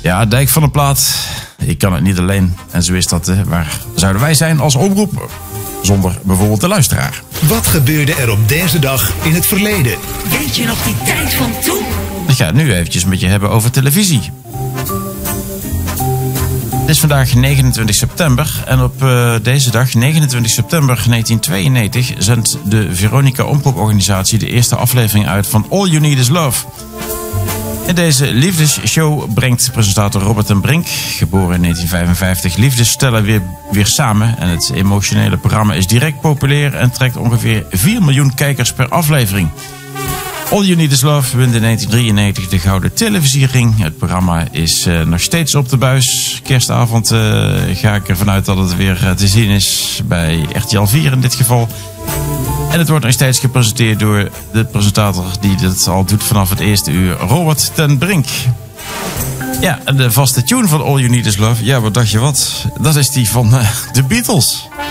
Ja, Dijk van der Plaat. Ik kan het niet alleen. En zo is dat. Waar zouden wij zijn als omroep? Zonder bijvoorbeeld de luisteraar. Wat gebeurde er op deze dag in het verleden? Weet je nog die tijd van toen? Ik ga het nu eventjes met je hebben over televisie. Het is vandaag 29 september en op deze dag, 29 september 1992, zendt de Veronica Omroeporganisatie de eerste aflevering uit van All You Need Is Love. In deze liefdesshow brengt presentator Robert ten Brink, geboren in 1955, liefdesstellen weer samen. En het emotionele programma is direct populair en trekt ongeveer 4 miljoen kijkers per aflevering. All You Need Is Love wint in 1993 de Gouden Televisiering. Het programma is nog steeds op de buis. Kerstavond ga ik ervan uit dat het weer te zien is bij RTL 4 in dit geval. En het wordt nog steeds gepresenteerd door de presentator die dit al doet vanaf het eerste uur, Robert ten Brink. Ja, en de vaste tune van All You Need Is Love, ja, wat dacht je wat? Dat is die van de Beatles.